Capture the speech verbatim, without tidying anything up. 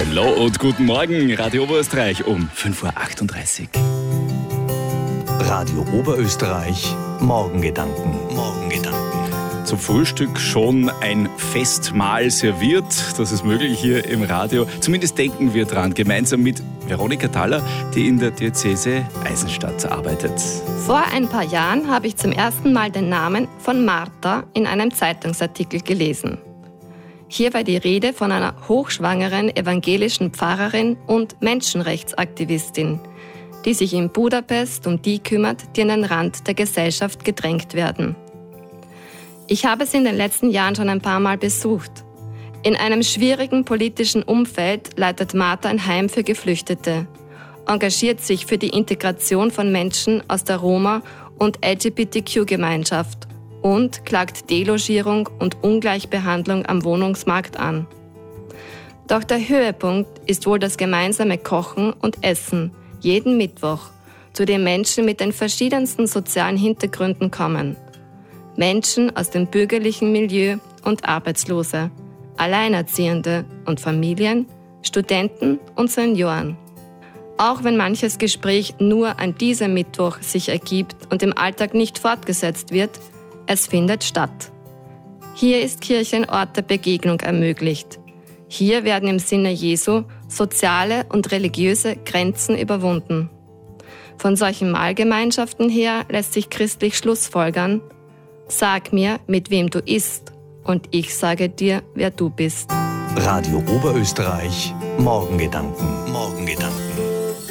Hallo und guten Morgen, Radio Oberösterreich um fünf Uhr achtunddreißig. Radio Oberösterreich, Morgengedanken. Morgengedanken. Zum Frühstück schon ein Festmahl serviert. Das ist möglich hier im Radio. Zumindest denken wir dran, gemeinsam mit Veronika Thaler, die in der Diözese Eisenstadt arbeitet. Vor ein paar Jahren habe ich zum ersten Mal den Namen von Martha in einem Zeitungsartikel gelesen. Hier war die Rede von einer hochschwangeren evangelischen Pfarrerin und Menschenrechtsaktivistin, die sich in Budapest um die kümmert, die an den Rand der Gesellschaft gedrängt werden. Ich habe sie in den letzten Jahren schon ein paar Mal besucht. In einem schwierigen politischen Umfeld leitet Martha ein Heim für Geflüchtete, engagiert sich für die Integration von Menschen aus der Roma- und L G B T Q-Gemeinschaft und klagt Delogierung und Ungleichbehandlung am Wohnungsmarkt an. Doch der Höhepunkt ist wohl das gemeinsame Kochen und Essen, jeden Mittwoch, zu dem Menschen mit den verschiedensten sozialen Hintergründen kommen. Menschen aus dem bürgerlichen Milieu und Arbeitslose, Alleinerziehende und Familien, Studenten und Senioren. Auch wenn manches Gespräch nur an diesem Mittwoch sich ergibt und im Alltag nicht fortgesetzt wird, es findet statt. Hier ist Kirche ein Ort der Begegnung ermöglicht. Hier werden im Sinne Jesu soziale und religiöse Grenzen überwunden. Von solchen Mahlgemeinschaften her lässt sich christlich schlussfolgern: Sag mir, mit wem du isst, und ich sage dir, wer du bist. Radio Oberösterreich, Morgengedanken. Morgengedanken.